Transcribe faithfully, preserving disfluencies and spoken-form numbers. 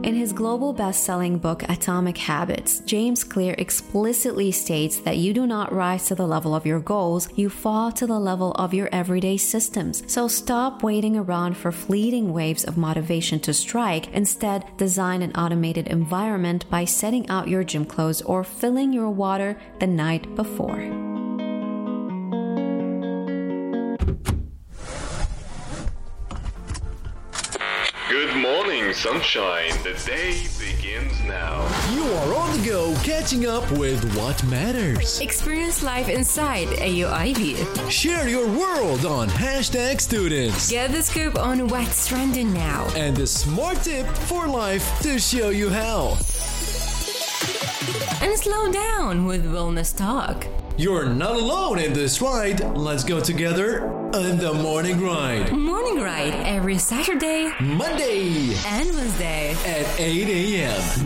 In his global best-selling book Atomic Habits, James Clear explicitly states that you do not rise to the level of your goals, you fall to the level of your everyday systems. So stop waiting around for fleeting waves of motivation to strike. Instead, design an automated environment by setting out your gym clothes or filling your water the night before. Good morning, sunshine. The day begins now. You are on the go, catching up with what matters. Experience life inside A U I B. Share your world on hashtag students. Get the scoop on what's trending now. And the smart tip for life to show you how. And slow down with Wellness Talk. You're not alone in this ride. Let's go together on the Morning Ride. Morning Ride every Saturday, Monday, and Wednesday at eight a.m.